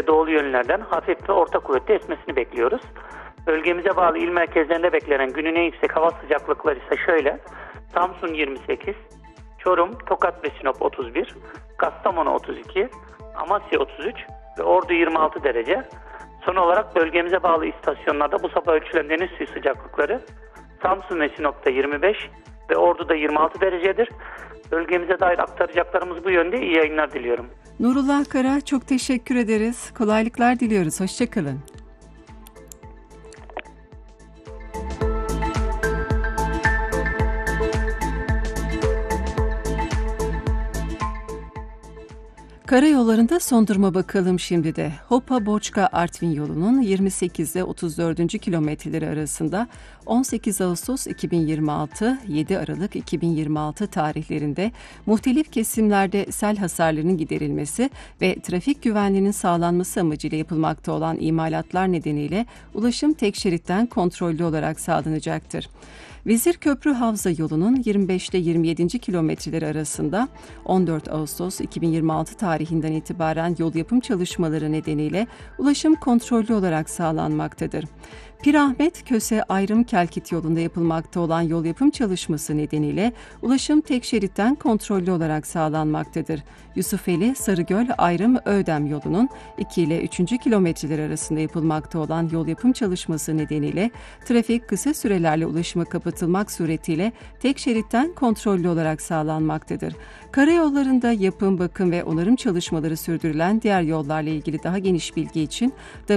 ve doğulu yönlerden hafif ve orta kuvvetli esmesini bekliyoruz. Bölgemize bağlı il merkezlerinde beklenen günün en yüksek hava sıcaklıkları ise şöyle: Samsun 28, Çorum, Tokat ve Sinop 31, Kastamonu 32, Amasya 33 ve Ordu 26 derece. Son olarak bölgemize bağlı istasyonlarda bu sabah ölçülen deniz suyu sıcaklıkları Samsun ve Sinop'ta 25 ve Ordu'da 26 derecedir. Bölgemize dair aktaracaklarımız bu yönde. İyi yayınlar diliyorum. Nurullah Kara, çok teşekkür ederiz. Kolaylıklar diliyoruz. Hoşçakalın. Karayollarında son duruma bakalım şimdi de. Hopa-Boçka-Artvin yolunun 28 ile 34. kilometreleri arasında 18 Ağustos 2026, 7 Aralık 2026 tarihlerinde muhtelif kesimlerde sel hasarlarının giderilmesi ve trafik güvenliğinin sağlanması amacıyla yapılmakta olan imalatlar nedeniyle ulaşım tek şeritten kontrollü olarak sağlanacaktır. Vezirköprü Havza yolunun 25 ile 27. kilometreleri arasında 14 Ağustos 2026 tarihinden itibaren yol yapım çalışmaları nedeniyle ulaşım kontrollü olarak sağlanmaktadır. Pirahmet Köse Ayrım Kelkit yolunda yapılmakta olan yol yapım çalışması nedeniyle ulaşım tek şeritten kontrollü olarak sağlanmaktadır. Yusufeli Sarıgöl Ayrım Ödem yolunun 2 ile 3. kilometreler arasında yapılmakta olan yol yapım çalışması nedeniyle trafik kısa sürelerle ulaşıma kapatılmak suretiyle tek şeritten kontrollü olarak sağlanmaktadır. Karayollarında yapım, bakım ve onarım çalışmaları sürdürülen diğer yollarla ilgili daha geniş bilgi için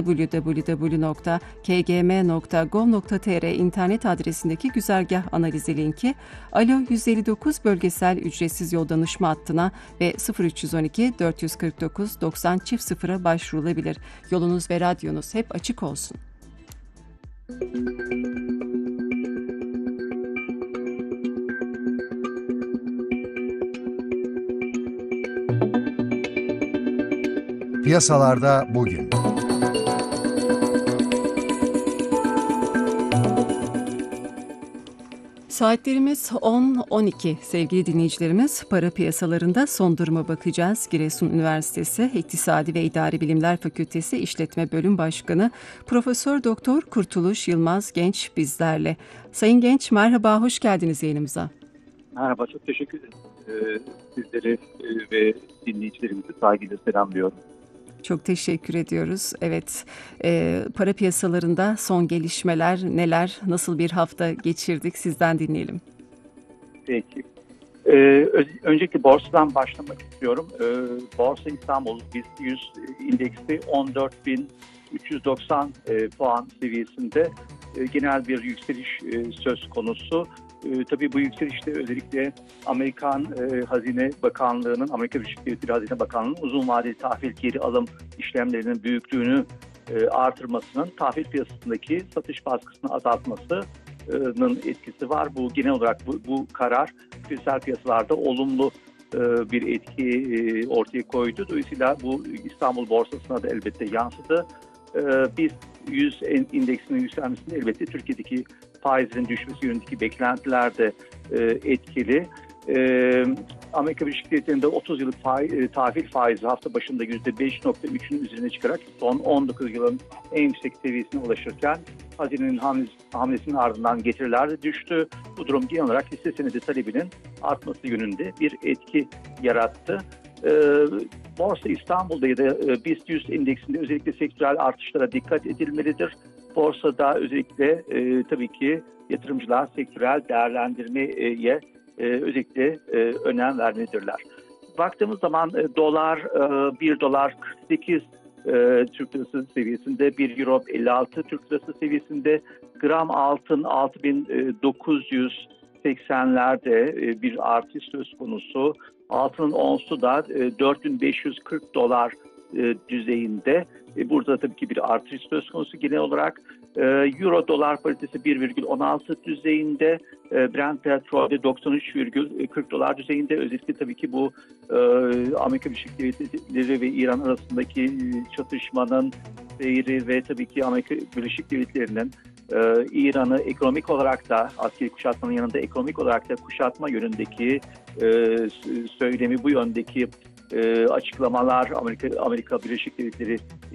www.kgm.gov.tr internet adresindeki güzergah analizi linki, Alo 159 bölgesel ücretsiz yol danışma hattına ve 0312 449 90 0'a başvurulabilir. Yolunuz ve radyonuz hep açık olsun. Piyasalarda bugün. Saatlerimiz 10-12 sevgili dinleyicilerimiz. Para piyasalarında son duruma bakacağız. Giresun Üniversitesi İktisadi ve İdari Bilimler Fakültesi İşletme Bölüm Başkanı Profesör Doktor Kurtuluş Yılmaz Genç bizlerle. Sayın Genç, merhaba, hoş geldiniz yayınımıza. Merhaba, çok teşekkür ederim. Sizleri ve dinleyicilerimizi saygıyla selamlıyorum. Çok teşekkür ediyoruz. Evet, para piyasalarında son gelişmeler neler, nasıl bir hafta geçirdik, sizden dinleyelim. Peki. Öncelikle borsadan başlamak istiyorum. Borsa İstanbul BIST 100 indeksi 14.390 puan seviyesinde genel bir yükseliş söz konusu. Tabii bu yükselişte özellikle Amerikan Hazine Bakanlığı'nın, Amerika Birleşik Devletleri Hazine Bakanlığı'nın uzun vadeli tahvil geri alım işlemlerinin büyüklüğünü artırmasının tahvil piyasasındaki satış baskısını azaltmasının etkisi var. Bu genel olarak bu karar küresel piyasalarda olumlu bir etki ortaya koydu. Dolayısıyla bu İstanbul borsasına da elbette yansıdı. BIST 100 indeksinin yükselmesinde elbette Türkiye'deki faizin düşmesi yönündeki beklentiler de etkili. Amerika Birleşik Devletleri'nde 30 yıllık tahvil faizi hafta başında %5.3'ün üzerine çıkarak son 19 yılın en yüksek seviyesine ulaşırken hazinenin hamlesinin ardından getiriler de düştü. Bu durum genel olarak hisse senedi talebinin artması yönünde bir etki yarattı. Borsa İstanbul'da ya da BIST 100 indeksinde özellikle sektörel artışlara dikkat edilmelidir. Borsada özellikle tabii ki yatırımcılar sektörel değerlendirmeye özellikle önem vermelidirler. Baktığımız zaman dolar 1 dolar 48 Türk lirası seviyesinde, 1 euro 56 Türk lirası seviyesinde, gram altın 6.980'lerde bir artış söz konusu. Altının onsu da 4.540 dolar düzeyinde. Burada tabii ki bir artış söz konusu genel olarak. Euro dolar paritesi 1,16 düzeyinde. Brent petrolde 93,40 dolar düzeyinde. Özellikle tabii ki bu Amerika Birleşik Devletleri ve İran arasındaki çatışmanın seyri ve tabii ki Amerika Birleşik Devletleri'nin İran'ı ekonomik olarak da askeri kuşatmanın yanında ekonomik olarak da kuşatma yönündeki söylemi, bu yöndeki açıklamalar Amerika Birleşik Devletleri